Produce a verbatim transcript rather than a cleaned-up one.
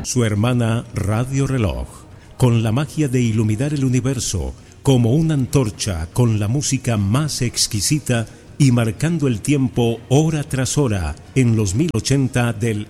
su hermana Radio Reloj, con la magia de iluminar el universo como una antorcha con la música más exquisita y marcando el tiempo hora tras hora en los mil ochenta del